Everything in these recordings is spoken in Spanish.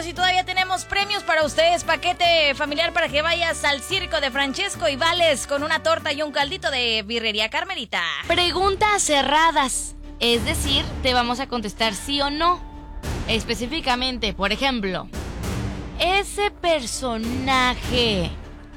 minutos y todavía tenemos premios para ustedes. Paquete familiar para que vayas al circo de Francesco y vales con una torta y un caldito de birrería Carmelita. Preguntas cerradas, es decir, te vamos a contestar sí o no. Específicamente, por ejemplo, ese personaje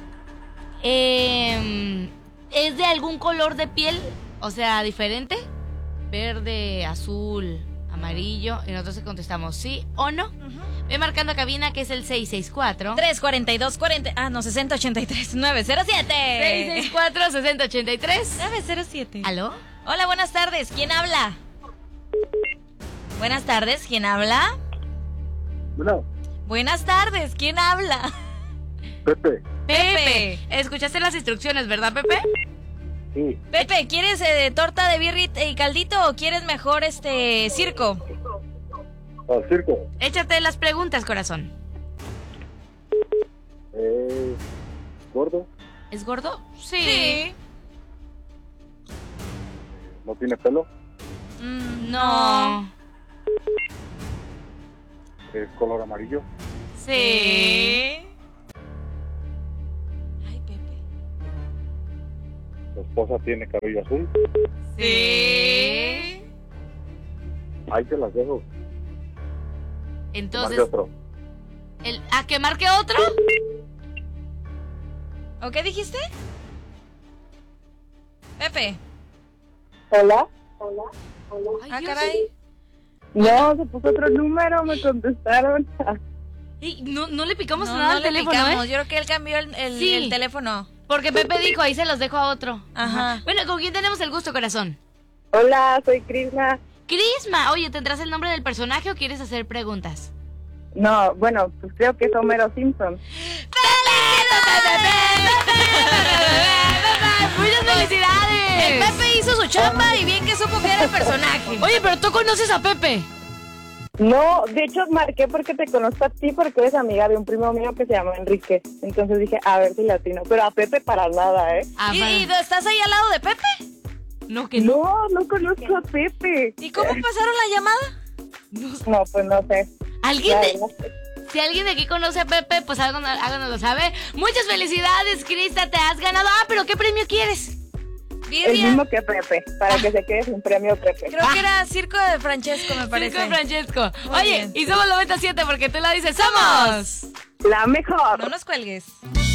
¿es de algún color de piel? O sea, diferente. Verde, azul, amarillo. Y nosotros contestamos sí o no. Ve marcando a cabina, que es el 642-40... 6083. 907. ¿Aló? Hola, buenas tardes. ¿Quién habla? Buenas tardes. ¿Quién habla? Bueno, Buenas tardes. ¿Quién habla? Pepe, Pepe. Escuchaste las instrucciones, ¿verdad, Pepe? sí, Pepe, ¿quieres torta de birrit y caldito o quieres mejor circo? al circo. Échate las preguntas, corazón. Gordo, ¿Es gordo? Sí. no tiene pelo, No. es color amarillo, Sí. Ay, Pepe. su esposa tiene cabello azul. Sí. Ahí te las dejo. Entonces, Marque otro. ¿a que marque otro? ¿O qué dijiste? Pepe. Hola. Ay, Ah, Dios. caray. No, se puso otro número, me contestaron. Ey, no le picamos No, nada no al le teléfono, picamos. ¿eh? Yo creo que él cambió Sí. el teléfono. Porque Pepe dijo, ahí se los dejo a otro. Ajá. Bueno, ¿con quién tenemos el gusto, corazón? Hola, soy Crisma. Crisma. Oye, ¿tendrás el nombre del personaje o quieres hacer preguntas? No, bueno, pues creo que es Homero Simpson. ¡Muchas felicidades! El Pepe hizo su chamba y bien que supo que era el personaje. Oye, pero tú conoces a Pepe. No, de hecho marqué porque te conozco a ti, porque eres amiga de un primo mío que se llama Enrique. Entonces dije, a ver si latino. Pero a Pepe para nada, ¿eh? Ah, ¿Y estás ahí al lado de Pepe? no, que no. No conozco a Pepe. ¿Y cómo pasaron la llamada? No, pues no sé. ¿Alguien La de, verdad. si alguien de aquí conoce a Pepe, pues háganoslo saber. Muchas felicidades, Crista, te has ganado. Ah, pero ¿qué premio quieres? El Birria. mismo que Pepe, para que se quede sin premio Pepe. Creo que era Circo de Francesco, me parece. Circo de Francesco. Muy Oye, bien. y somos 97 porque tú la dices, ¡somos! La mejor. No nos cuelgues.